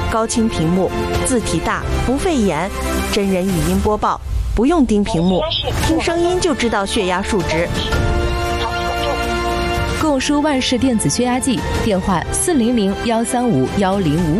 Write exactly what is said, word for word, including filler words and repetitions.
高清屏幕，字体大，不费眼，真人语音播报，不用盯屏幕，听声音就知道血压数值。 购书万氏电子血压计，电话四零零幺三五幺零五。